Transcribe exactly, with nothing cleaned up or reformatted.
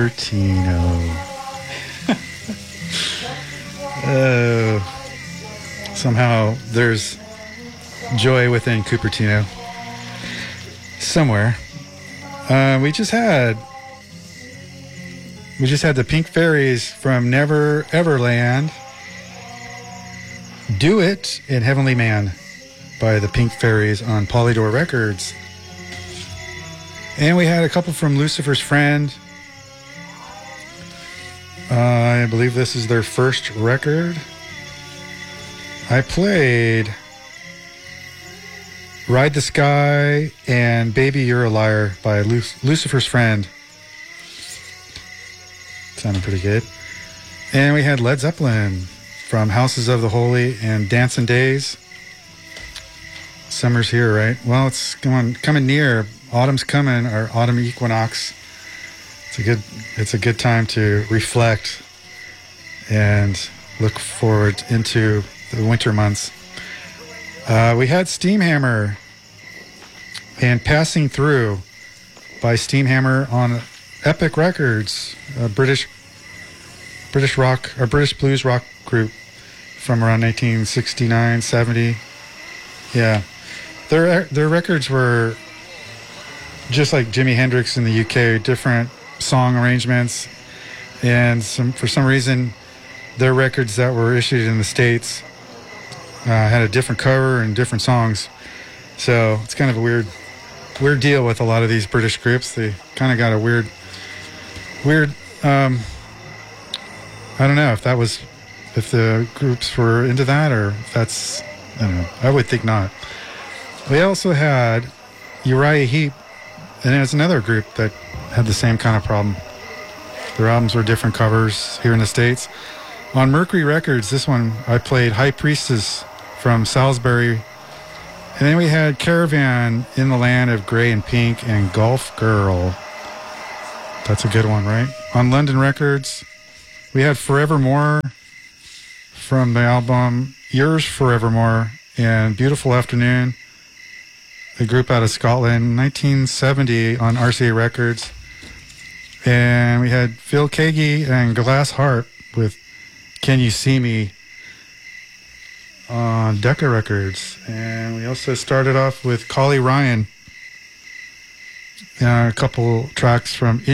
Cupertino. Oh, somehow there's joy within Cupertino. Somewhere. Uh, we just had we just had the Pink Fairies from Never Everland. Do It in Heavenly Man by the Pink Fairies on Polydor Records. And we had a couple from Lucifer's Friend. Uh, I believe this is their first record. I played Ride the Sky and Baby You're a Liar by Lu- Lucifer's Friend. Sounded pretty good. And we had Led Zeppelin from Houses of the Holy and Dancing Days. Summer's here, right? Well, it's coming, coming near. Autumn's coming, our autumn equinox. It's a good, it's a good time to reflect and look forward into the winter months. Uh, we had Steamhammer and Passing Through by Steamhammer on Epic Records, a British British rock or British blues rock group from around nineteen sixty-nine, seventy. Yeah, their their records were just like Jimi Hendrix in the U K, different song arrangements, and some for some reason their records that were issued in the States uh, had a different cover and different songs. So it's kind of a weird weird deal with a lot of these British groups. They kind of got a weird weird um I don't know if that was if the groups were into that, or if that's, I don't know. I would think not. We also had Uriah Heep, and it's another group that had the same kind of problem. Their albums were different covers here in the States. On Mercury Records, this one I played High Priestess from Salisbury. And then we had Caravan, In the Land of Grey and Pink, and Golf Girl. That's a good one, right? On London Records, we had Forevermore from the album Yours Forevermore and Beautiful Afternoon, a group out of Scotland, nineteen seventy on R C A Records. And we had Phil Keaggy and Glass Harp with Can You See Me on Decca Records. And we also started off with Collie Ryan, uh, a couple tracks from